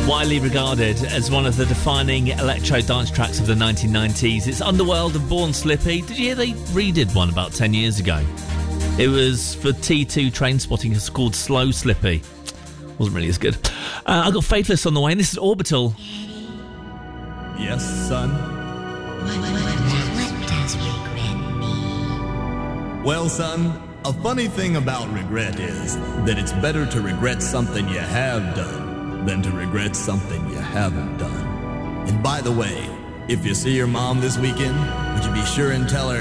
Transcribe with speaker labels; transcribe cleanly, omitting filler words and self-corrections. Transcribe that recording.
Speaker 1: Widely regarded as one of the defining electro dance tracks of the 1990s. It's Underworld and Born Slippy. Did you hear they redid one about 10 years ago? It was for T2 Trainspotting. It's called Slow Slippy. Wasn't really as good. I've got Faithless on the way, and this is Orbital.
Speaker 2: Yes, son?
Speaker 3: What does regret mean?
Speaker 2: Well, son, a funny thing about regret is that it's better to regret something you have done than to regret something you haven't done. And by the way, if you see your mom this weekend, would you be sure and tell her